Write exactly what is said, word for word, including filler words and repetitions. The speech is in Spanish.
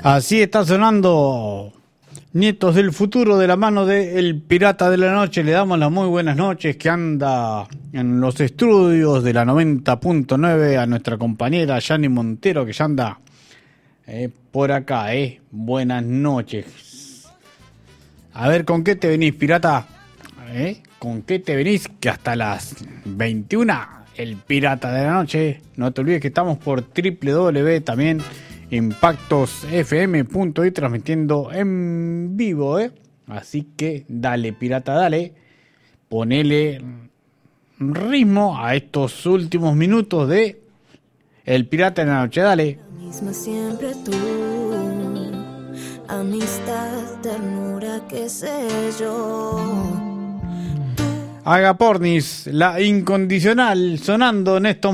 Así está sonando Nietos del Futuro de la mano de El Pirata de la Noche. Le damos las muy buenas noches, que anda en los estudios de la noventa punto nueve, a nuestra compañera Yani Montero, que ya anda eh, por acá. Eh. Buenas noches. A ver, ¿con qué te venís, pirata? ¿Eh? ¿Con qué te venís? Que hasta las veintiuna, El Pirata de la Noche. No te olvides que estamos por doble u doble u doble u también. Impactos F M punto i, transmitiendo en vivo, ¿eh? Así que dale, pirata, dale. Ponele ritmo a estos últimos minutos de El Pirata de la Noche, dale. La misma siempre tú, amistad, ternura, qué sé yo. Agapornis, la incondicional, sonando en estos